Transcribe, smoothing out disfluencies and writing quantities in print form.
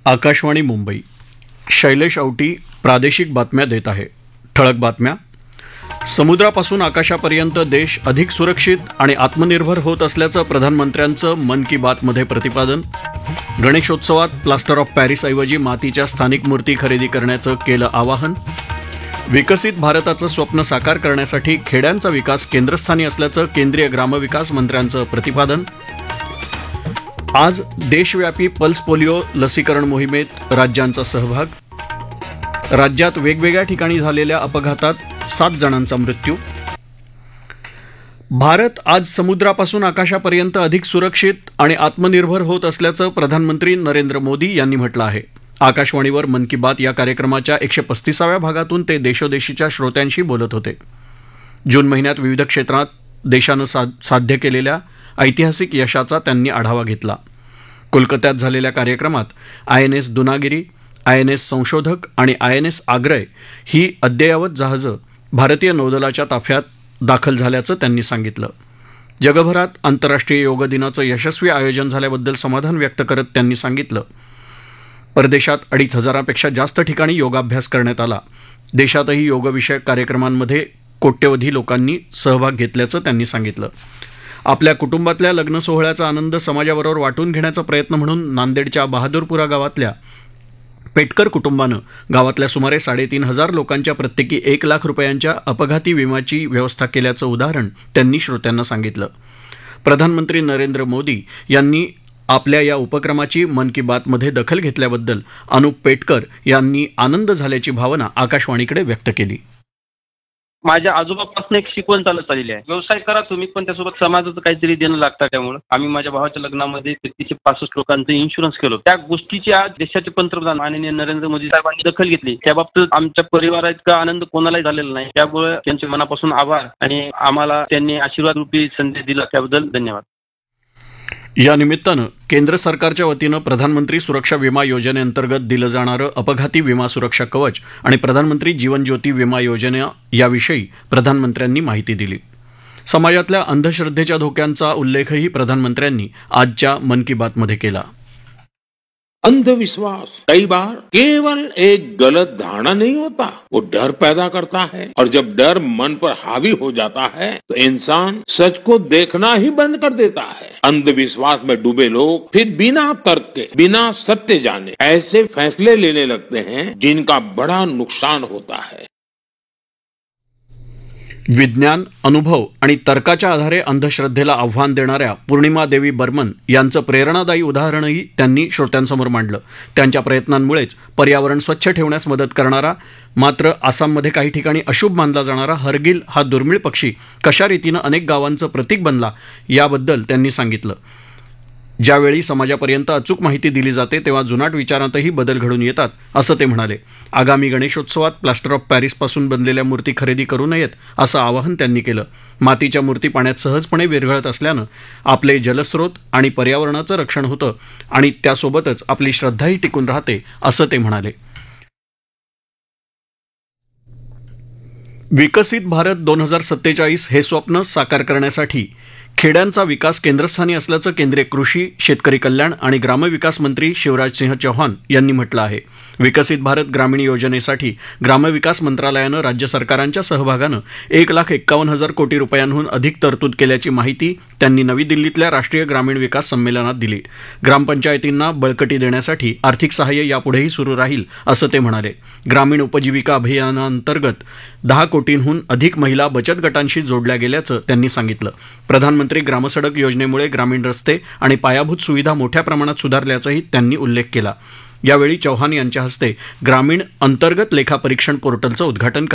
आकाशवाणी मुंबई. शैलेश औटी प्रादेशिक बातम्या देत आहे. ठळक बातम्या. समुद्रापासून आकाशापर्यंत देश अधिक सुरक्षित आणि आत्मनिर्भर होत असल्याचं प्रधानमंत्र्यांचं मन की बातमध्ये प्रतिपादन. गणेशोत्सवात प्लास्टर ऑफ पॅरिसऐवजी मातीच्या स्थानिक मूर्ती खरेदी करण्याचं केलं आवाहन. विकसित भारताचं स्वप्न साकार करण्यासाठी खेड्यांचा विकास केंद्रस्थानी असल्याचं केंद्रीय ग्रामविकास मंत्र्यांचं प्रतिपादन. आज देशव्यापी पल्स पोलिओ लसीकरण मोहिमेत राज्यांचा सहभाग. राज्यात वेगवेगळ्या ठिकाणी झालेल्या अपघातात 7 जणांचा मृत्यू. भारत आज समुद्रापासून आकाशापर्यंत अधिक सुरक्षित आणि आत्मनिर्भर होत असल्याचं प्रधानमंत्री नरेंद्र मोदी यांनी म्हटलं आहे. आकाशवाणीवर मन की बात या कार्यक्रमाच्या 135व्या भागातून ते देशोदेशीच्या श्रोत्यांशी बोलत होते. जून महिन्यात विविध क्षेत्रात देशानं साध्य केलेल्या ऐतिहासिक यशाचा त्यांनी आढावा घेतला. कोलकात्यात झालेल्या कार्यक्रमात INS दुनागिरी, INS संशोधक आणि INS आग्रय ही अद्ययावत जहाजं भारतीय नौदलाच्या ताफ्यात दाखल झाल्याचं त्यांनी सांगितलं. जगभरात आंतरराष्ट्रीय योग दिनाचं यशस्वी आयोजन झाल्याबद्दल समाधान व्यक्त करत त्यांनी सांगितलं, परदेशात 2,500पेक्षा जास्त ठिकाणी योगाभ्यास करण्यात आला. देशातही योगविषयक कार्यक्रमांमध्ये कोट्यवधी लोकांनी सहभाग घेतल्याचं त्यांनी सांगितलं. आपल्या कुटुंबातल्या लग्न सोहळ्याचा आनंद समाजाबरोबर वाटून घेण्याचा प्रयत्न म्हणून नांदेडच्या बहादूरपुरा गावातल्या पेटकर कुटुंबानं गावातल्या सुमारे 3,500 लोकांच्या प्रत्येकी 1 लाख रुपयांच्या अपघाती विम्याची व्यवस्था केल्याचं उदाहरण त्यांनी श्रोत्यांना सांगितलं. प्रधानमंत्री नरेंद्र मोदी यांनी आपल्या या उपक्रमाची मन की बातमध्ये दखल घेतल्याबद्दल अनुप पेटकर यांनी आनंद झाल्याची भावना आकाशवाणीकडे व्यक्त केली. माझ्या आजोबापासून एक शिकवण चालत आलेली आहे. व्यवसाय करा तुम्ही, पण त्यासोबत समाजाचं काहीतरी देणं लागतं. त्यामुळे आम्ही माझ्या भावाच्या लग्नामध्ये 65 लोकांचं इन्शुरन्स केलं. त्या गोष्टीची आज देशाचे पंतप्रधान माननीय नरेंद्र मोदी साहेबांनी दखल घेतली. त्या बाबतीत आमच्या परिवारात इतका आनंद कोणालाही झालेला नाही. त्यामुळे त्यांचे मनापासून आभार आणि आम्हाला त्यांनी आशीर्वाद रूपी संदेश दिला त्याबद्दल धन्यवाद. या निमित्तानं केंद्र सरकारच्या वतीनं प्रधानमंत्री सुरक्षा विमा योजनेअंतर्गत दिलं जाणारं अपघाती विमा सुरक्षा कवच आणि प्रधानमंत्री जीवन ज्योती विमा योजना याविषयी प्रधानमंत्र्यांनी माहिती दिली. समाजातल्या अंधश्रद्धेच्या धोक्यांचा उल्लेखही प्रधानमंत्र्यांनी आजच्या मन की बातमध्ये केला. अंधविश्वास कई बार केवल एक गलत धारणा नहीं होता, वो डर पैदा करता है और जब डर मन पर हावी हो जाता है तो इंसान सच को देखना ही बंद कर देता है. अंधविश्वास में डूबे लोग फिर बिना तर्क के, बिना सत्य जाने ऐसे फैसले लेने लगते हैं जिनका बड़ा नुकसान होता है. विज्ञान, अनुभव आणि तर्काच्या आधारे अंधश्रद्धेला आव्हान देणाऱ्या पूर्णिमा देवी बर्मन यांचं प्रेरणादायी उदाहरणही त्यांनी श्रोत्यांसमोर मांडलं. त्यांच्या प्रयत्नांमुळेच पर्यावरण स्वच्छ ठेवण्यास मदत करणारा मात्र आसाममध्ये काही ठिकाणी अशुभ मानला जाणारा हरगिल हा दुर्मिळ पक्षी कशा रीतीनं अनेक गावांचं प्रतीक बनला याबद्दल त्यांनी सांगितलं. ज्यावेळी समाजापर्यंत अचूक माहिती दिली जाते तेव्हा जुनाट विचारांतही बदल घडून येतात असं ते म्हणाले. आगामी गणेशोत्सवात प्लास्टर ऑफ पॅरिसपासून बनलेल्या मूर्ती खरेदी करू नयेत असं आवाहन त्यांनी केलं. मातीच्या मूर्ती पाण्यात सहजपणे विरघळत असल्यानं आपले जलस्रोत आणि पर्यावरणाचं रक्षण होतं आणि त्यासोबतच आपली श्रद्धाही टिकून राहते असं ते म्हणाले. विकसित भारत 2047 हे स्वप्न साकार करण्यासाठी खेड्यांचा विकास केंद्रस्थानी असल्याचं केंद्रीय कृषी, शेतकरी कल्याण आणि ग्रामविकास मंत्री शिवराज सिंह चौहान यांनी म्हटलं आहे. विकसित भारत ग्रामीण योजनेसाठी ग्रामविकास मंत्रालयानं राज्य सरकारांच्या सहभागानं 1,51,000 कोटी रुपयांहून अधिक तरतूद केल्याची माहिती त्यांनी नवी दिल्लीतल्या राष्ट्रीय ग्रामीण विकास संमेलनात दिली. ग्रामपंचायतींना बळकटी देण्यासाठी आर्थिक सहाय्य यापुढेही सुरू राहील असं ते म्हणाले. ग्रामीण उपजीविका अभियानाअंतर्गत 10 कोटींहून अधिक महिला बचत गटांशी जोडल्या गेल्याचं त्यांनी सांगितलं. प्रधानमंत्री ग्रामसडक योजनेमुळे ग्रामीण रस्ते आणि पायाभूत सुविधा मोठ्या प्रमाणात सुधारल्याचाही त्यांनी उल्लेख केला. यावेळी चौहान यांच्या हस्ते ग्रामीण अंतर्गत लेखापरीक्षण पोर्टलचं उद्घाटन